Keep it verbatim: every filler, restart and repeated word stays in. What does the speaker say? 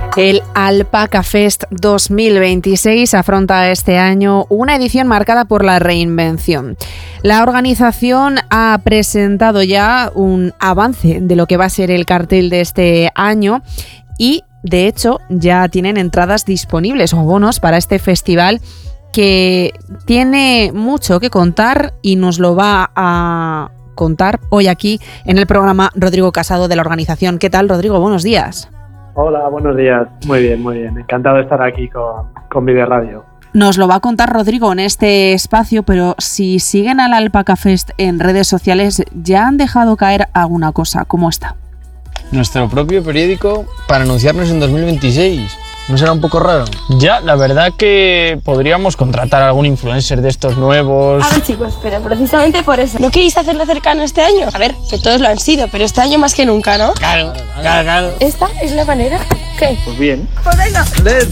El Alpaca Fest dos mil veintiséis afronta este año una edición marcada por la reinvención. La organización ha presentado ya un avance de lo que va a ser el cartel de este año y, de hecho, ya tienen entradas disponibles o bonos para este festival que tiene mucho que contar y nos lo va a contar hoy aquí en el programa Rodrigo Casado de la organización. ¿Qué tal, Rodrigo? Buenos días. Hola, buenos días. Muy bien, muy bien. Encantado de estar aquí con, con Vive Radio. Nos lo va a contar Rodrigo en este espacio, pero si siguen al Alpaca Fest en redes sociales, ¿ya han dejado caer alguna cosa? ¿Cómo está? Nuestro propio periódico para anunciarnos en dos mil veintiséis. ¿No será un poco raro? Ya, la verdad que podríamos contratar a algún influencer de estos nuevos. A ver, chicos, pero precisamente por eso. ¿No queréis hacerlo cercano este año? A ver, que todos lo han sido, pero este año más que nunca, ¿no? Claro, claro, claro. ¿Esta es la manera? ¿Qué? Pues bien. Pues venga.